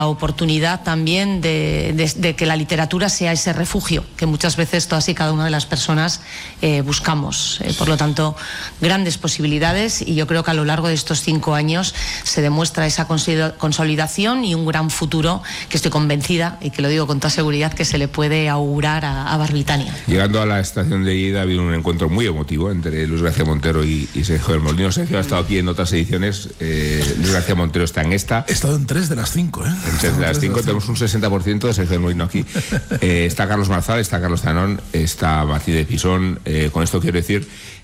oportunidad también de que la literatura sea ese refugio que muchas veces todas y cada una de las personas buscamos. Por lo tanto, grandes posibilidades, y yo creo que a lo largo de estos 5 años se demuestra esa consolidación y un gran futuro que estoy convencida, y que lo digo con toda seguridad, que se le puede augurar a Barbitania. Llegando a la estación de ida ha habido un encuentro muy emotivo entre Luis García Montero y Sergio del Molino. Sergio ha estado aquí en otras ediciones, Luis García Montero está en esta. He estado en 3 de las 5, ¿eh? En 3 de las 5 tenemos un 60% de Sergio del Molino aquí. Está Carlos Marzal, está Carlos Zanón, está Martí de Pisón. Con esto quiero decir